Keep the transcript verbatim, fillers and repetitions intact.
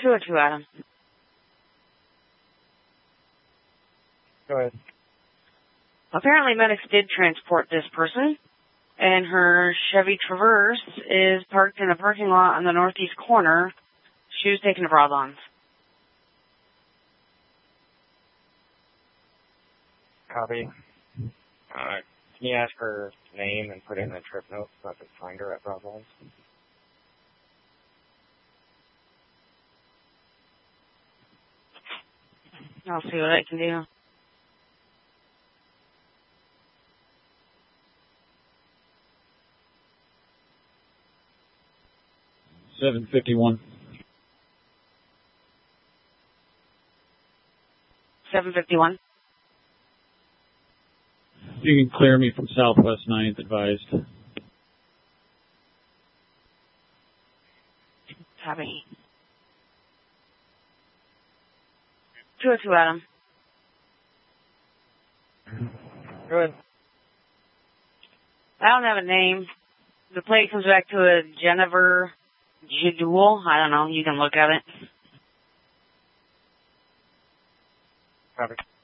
two oh two, Adam. Go ahead. Apparently medics did transport this person, and her Chevy Traverse is parked in a parking lot on the northeast corner. She was taken to Broadlands. Copy. Uh, can you ask her name and put it in the trip notes so I can find her at Broadlands? I'll see what I can do. seven fifty-one. seven fifty-one. You can clear me from Southwest ninth, advised. Copy. two oh two, Adam. Go ahead. I don't have a name. The plate comes back to a Jennifer Jadul. I don't know. You can look at it. Copy.